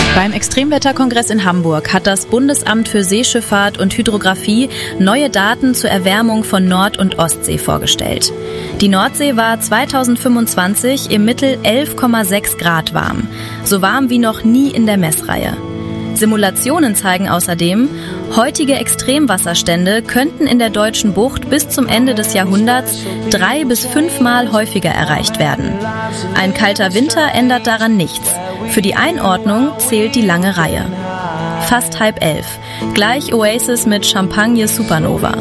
Beim Extremwetterkongress in Hamburg hat das Bundesamt für Seeschifffahrt und Hydrographie neue Daten zur Erwärmung von Nord- und Ostsee vorgestellt. Die Nordsee war 2025 im Mittel 11,6 Grad warm, so warm wie noch nie in der Messreihe. Simulationen zeigen außerdem, heutige Extremwasserstände könnten in der deutschen Bucht bis zum Ende des Jahrhunderts 3 bis 5 Mal häufiger erreicht werden. Ein kalter Winter ändert daran nichts. Für die Einordnung zählt die lange Reihe. Fast 10:30. Gleich Oasis mit Champagne Supernova.